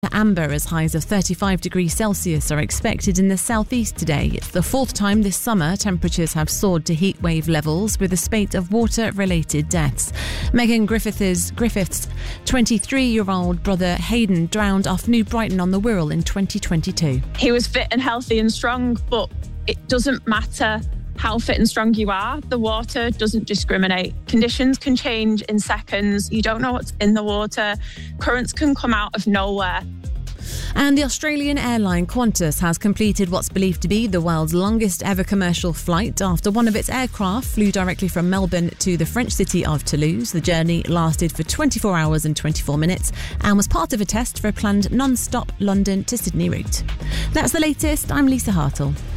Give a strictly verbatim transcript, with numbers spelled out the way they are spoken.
Amber, as highs of thirty-five degrees Celsius are expected in the southeast today. It's the fourth time this summer temperatures have soared to heatwave levels, with a spate of water-related deaths. Megan Griffiths, Griffiths' twenty-three-year-old brother Hayden drowned off New Brighton on the Wirral in twenty twenty-two. He was fit and healthy and strong, but it doesn't matter how fit and strong you are. The water doesn't discriminate. Conditions can change in seconds. You don't know what's in the water. Currents can come out of nowhere. And the Australian airline Qantas has completed what's believed to be the world's longest ever commercial flight after one of its aircraft flew directly from Melbourne to the French city of Toulouse. The journey lasted for twenty-four hours and twenty-four minutes and was part of a test for a planned non-stop London to Sydney route. That's the latest. I'm Lisa Hartle.